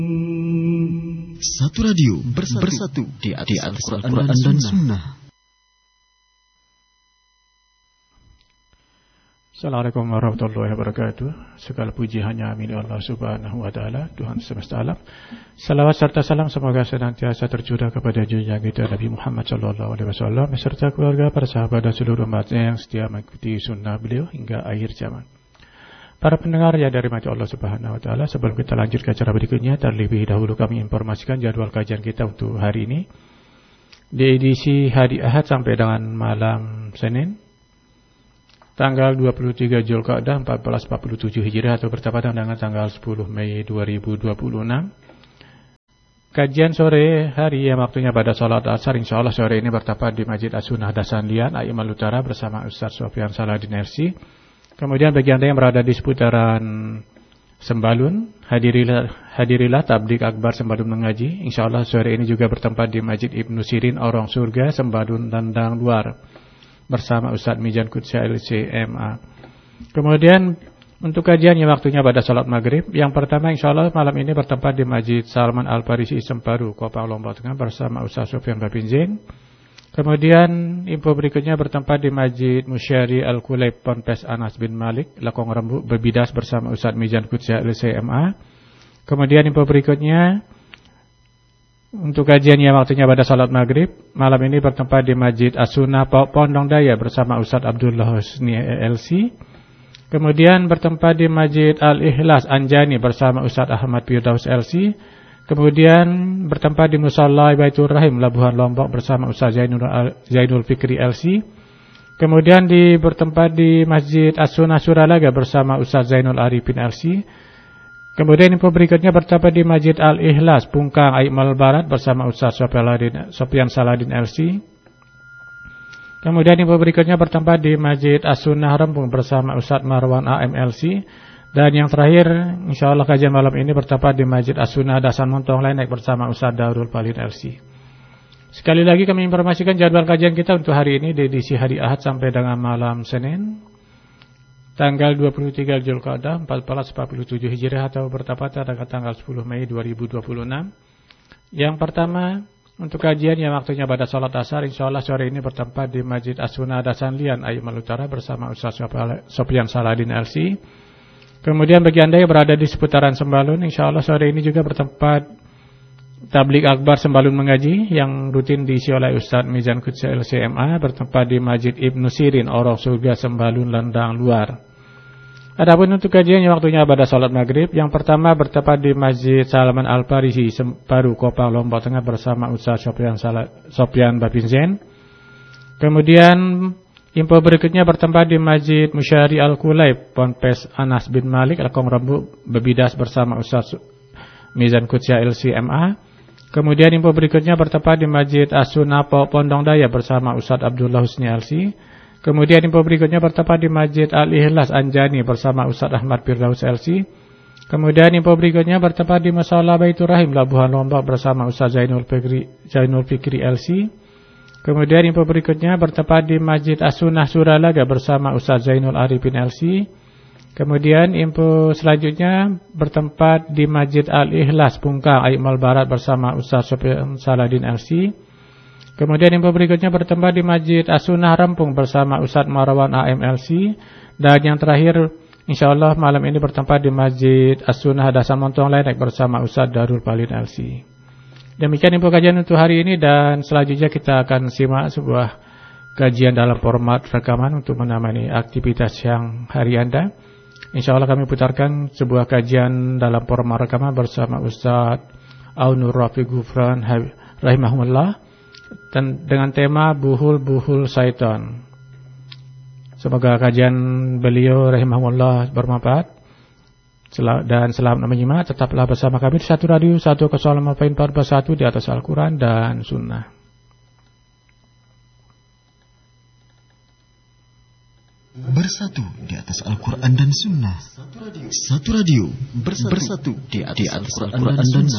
Satu radio bersatu di atas Al-Quran dan Sunnah. Assalamualaikum warahmatullahi wabarakatuh. Segala puji hanya milik Allah Subhanahu wa taala, Tuhan semesta alam. Salawat serta salam semoga senantiasa tercurah kepada junjungan kita Nabi Muhammad sallallahu alaihi wasallam beserta keluarga, para sahabat dan seluruh umatnya yang setia mengikuti sunnah beliau hingga akhir zaman. Para pendengar ya dari mati Allah Subhanahu wa taala, sebelum kita lanjut ke acara berikutnya, terlebih dahulu kami informasikan jadwal kajian kita untuk hari ini. Di edisi hari Ahad sampai dengan malam Senin, tanggal 23 Zulqa'dah 1447 Hijriah atau bertepatan dengan tanggal 10 Mei 2026. Kajian sore hari yang waktunya pada salat asar, insyaallah sore ini bertempat di Masjid As-Sunnah Dasanlian, Aimal Utara bersama Ustaz Sofyan Saladin RC. Kemudian bagi Anda yang berada di seputaran Sembalun, hadirilah tablik akbar Sembalun mengaji. Insyaallah sore ini juga bertempat di Masjid Ibnu Sirin, Orong Surga, Sembalun, Landang Luar bersama Ustaz Mijan Kutsia LCMA. Kemudian untuk kajian yang waktunya pada salat maghrib, yang pertama insyaallah malam ini bertempat di Masjid Salman Al-Farisi Semparu, Kopang Lombok Tengah bersama Ustaz Sofyan Babin Zain. Kemudian info berikutnya bertempat di Masjid Musyari Al-Kulaib Ponpes Anas bin Malik, Lakong Rembu, Bebidas bersama Ustaz Mijan Kutsia LCMA. Kemudian info berikutnya untuk kajian yang waktunya pada salat maghrib, malam ini bertempat di Masjid As-Sunnah Pondong Daya bersama Ustaz Abdullah Husni LC. Kemudian bertempat di Masjid Al-Ikhlas Anjani bersama Ustaz Ahmad Firdaus LC. Kemudian bertempat di Musalla Baitur Rahim Labuhan Lombok bersama Ustaz Zainul Fikri LC. Kemudian bertempat di Masjid As-Sunnah Suralaga bersama Ustaz Zainul Arifin LC. Kemudian info berikutnya bertempat di Masjid Al-Ikhlas Pungkang Aimal Barat bersama Ustaz Sofyan Saladin LC. Kemudian info berikutnya bertempat di Masjid As-Sunnah Rempung bersama Ustaz Marwan AM LC. Dan yang terakhir, insyaallah kajian malam ini bertempat di Masjid As-Sunnah Dasan Montong Lenek bersama Ustaz Darul Palin LC. Sekali lagi kami informasikan jadwal kajian kita untuk hari ini di edisi hari Ahad sampai dengan malam Senin, tanggal 23 Zulqa'dah 1447 Hijriah atau bertepatan dengan tanggal 10 Mei 2026. Yang pertama, untuk kajian yang waktunya pada salat asar, insyaallah sore ini bertempat di Masjid As-Sunnah Dasanlian, Aimal Utara bersama Ustaz Sofyan Saladin LC. Kemudian bagi Anda yang berada di seputaran Sembalun, insyaallah sore ini juga bertempat tablik akbar Sembalun mengaji yang rutin diisi oleh Ustaz Mizan Kutsia LCMA bertempat di Masjid Ibnu Sirin, Orong Surga, Sembalun, Landang Luar. Adapun untuk kajian yang waktunya pada salat maghrib, yang pertama bertempat di Masjid Salman Al-Farisi Semparu, Kopang Lombok Tengah bersama Ustaz Sofyan Babin Zain. Kemudian info berikutnya bertempat di Masjid Musyari Al-Kulaib Ponpes Anas bin Malik, Lakong Rembu, Bebidas bersama Ustaz Mizan Kutsia LCMA. Kemudian info berikutnya bertempat di Masjid As-Sunnah Pondong Daya bersama Ustaz Abdullah Husni LC. Kemudian info berikutnya bertempat di Masjid Al-Ikhlas Anjani bersama Ustaz Ahmad Firdaus LC. Kemudian info berikutnya bertempat di Musalla Baitur Rahim Labuhan Lombok bersama Ustaz Zainul Fikri LC. Kemudian info berikutnya bertempat di Masjid As-Sunnah Suralaga bersama Ustaz Zainul Arifin LC. Kemudian info selanjutnya bertempat di Masjid Al-Ikhlas Pungkang Aimal Barat bersama Ustaz Sofyan Saladin LC. Kemudian info berikutnya bertempat di Masjid As-Sunnah Rempung bersama Ustaz Marwan AM LC. Dan yang terakhir insyaallah malam ini bertempat di Masjid As-Sunnah Dasan Montong Lenek bersama Ustaz Darul Palin LC. Demikian info kajian untuk hari ini, dan selanjutnya kita akan simak sebuah kajian dalam format rekaman untuk menemani aktivitas siang hari Anda. InsyaAllah kami putarkan sebuah kajian dalam format rekaman bersama Ustaz Aunur Rafiq Gufran rahimahullah dan dengan tema Buhul-Buhul Syaitan. Semoga kajian beliau rahimahullah bermanfaat. Dan selamat menyimak, tetaplah bersama kami di Satu Radio 105.4 Bersatu di atas Al-Quran dan Sunnah. Bersatu di atas Al-Quran dan Sunnah. Satu Radio bersatu di atas Al-Quran dan Sunnah.